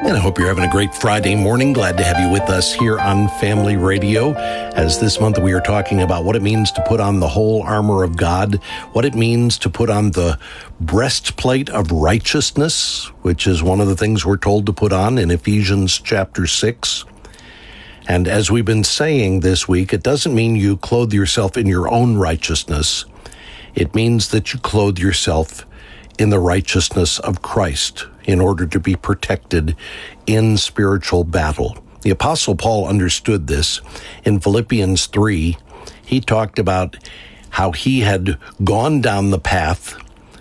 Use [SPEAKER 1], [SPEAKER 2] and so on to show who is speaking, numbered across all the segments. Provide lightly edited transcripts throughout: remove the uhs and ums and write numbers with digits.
[SPEAKER 1] And I hope you're having a great Friday morning. Glad to have you with us here on Family Radio. As this month we are talking about what it means to put on the whole armor of God, what it means to put on the breastplate of righteousness, which is one of the things we're told to put on in Ephesians chapter 6. And as we've been saying this week, it doesn't mean you clothe yourself in your own righteousness. It means that you clothe yourself in the righteousness of Christ in order to be protected in spiritual battle. The Apostle Paul understood this. In Philippians 3, he talked about how he had gone down the path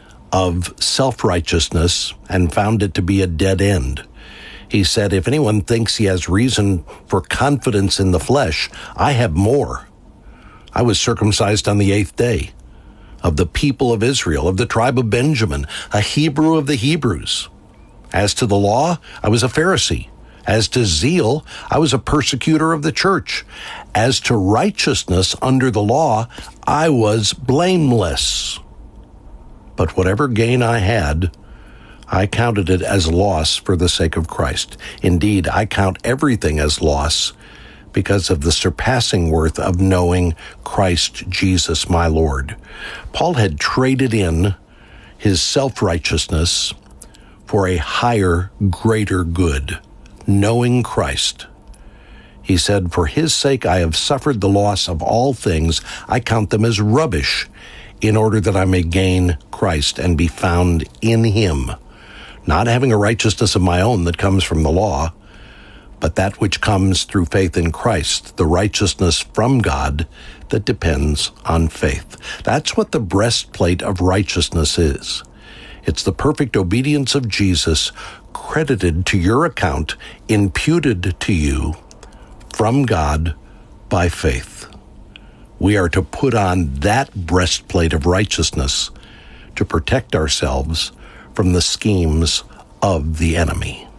[SPEAKER 1] of self-righteousness and found it to be a dead end. He said, if anyone thinks he has reason for confidence in the flesh, I have more. I was circumcised on the 8th day, of the people of Israel, of the tribe of Benjamin, a Hebrew of the Hebrews. As to the law, I was a Pharisee. As to zeal, I was a persecutor of the church. As to righteousness under the law, I was blameless. But whatever gain I had, I counted it as loss for the sake of Christ. Indeed, I count everything as loss because of the surpassing worth of knowing Christ Jesus my Lord. Paul had traded in his self-righteousness for a higher, greater good, knowing Christ. He said, for his sake I have suffered the loss of all things. I count them as rubbish in order that I may gain Christ and be found in him, not having a righteousness of my own that comes from the law, but that which comes through faith in Christ, the righteousness from God that depends on faith. That's what the breastplate of righteousness is. It's the perfect obedience of Jesus credited to your account, imputed to you from God by faith. We are to put on that breastplate of righteousness to protect ourselves from the schemes of the enemy.